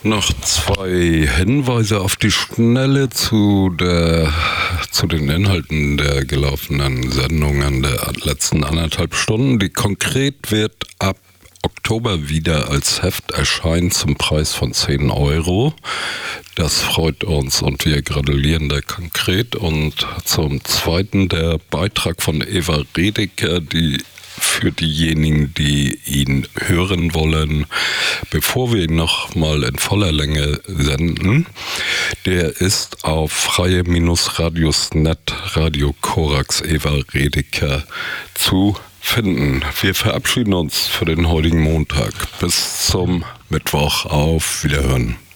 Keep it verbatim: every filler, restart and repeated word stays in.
Noch zwei Hinweise auf die Schnelle zu, der, zu den Inhalten der gelaufenen Sendungen der letzten anderthalb Stunden. Die konkret wird ab Oktober wieder als Heft erscheinen zum Preis von zehn Euro. Das freut uns und wir gratulieren da konkret. Und zum Zweiten der Beitrag von Eva Redeker, die für diejenigen, die ihn hören wollen, bevor wir ihn noch mal in voller Länge senden. Der ist auf freie-radios punkt net, Radio Korax, Eva Redeker zu finden. Wir verabschieden uns für den heutigen Montag. Bis zum Mittwoch. Auf Wiederhören.